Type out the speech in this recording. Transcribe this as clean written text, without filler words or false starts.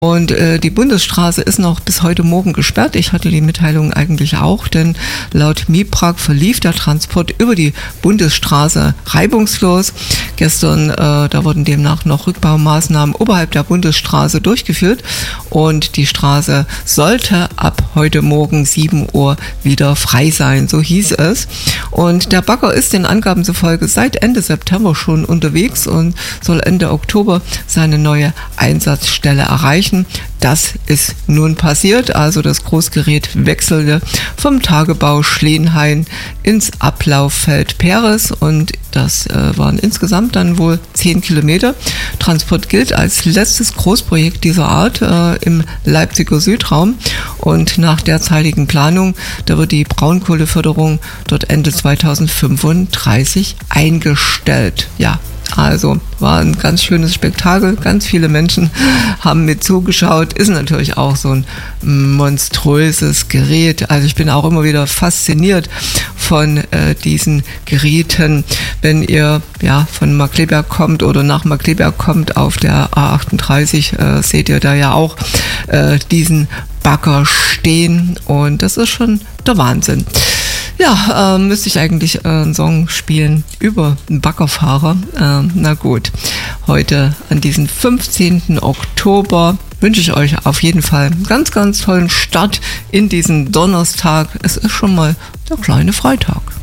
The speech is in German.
Und die Bundesstraße ist noch bis heute Morgen gesperrt. Ich hatte die Mitteilung eigentlich auch, denn laut MIPRAG verlief der Transport über die Bundesstraße reibungslos. Gestern, da wurden demnach noch Rückbaumaßnahmen oberhalb der Bundesstraße durchgeführt und die Straße sollte ab heute Morgen 7 Uhr wieder frei sein, so hieß es. Und der Bagger ist den Angaben zufolge seit Ende September schon unterwegs und soll Ende Oktober seine neue Einsatzstelle erreichen. Das ist nun passiert, also das Großgerät wechselte vom Tagebau Schleenhain ins Ablauffeld Peres und das waren insgesamt dann wohl 10 Kilometer. Transport gilt als letztes Großprojekt dieser Art im Leipziger Südraum und nach derzeitigen Planung, da wird die Braunkohleförderung dort Ende 2035 eingestellt. Ja. Also war ein ganz schönes Spektakel, ganz viele Menschen haben mit zugeschaut, ist natürlich auch so ein monströses Gerät. Also ich bin auch immer wieder fasziniert von diesen Geräten. Wenn ihr von Markkleeberg kommt oder nach Markkleeberg kommt auf der A38, seht ihr da ja auch diesen Bagger stehen und das ist schon der Wahnsinn. Ja, müsste ich eigentlich einen Song spielen über einen Baggerfahrer. Na gut, heute an diesem 15. Oktober wünsche ich euch auf jeden Fall einen ganz, ganz tollen Start in diesen Donnerstag. Es ist schon mal der kleine Freitag.